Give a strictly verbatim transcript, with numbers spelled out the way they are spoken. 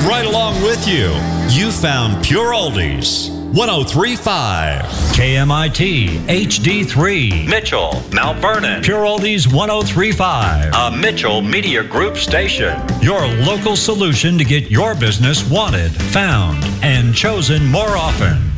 right along with you. You found Pure Oldies. one oh three point five. K M I T H D three. Mitchell, Mount Vernon. Pure Oldies one oh three point five. A Mitchell Media Group station. Your local solution to get your business wanted, found, and chosen more often.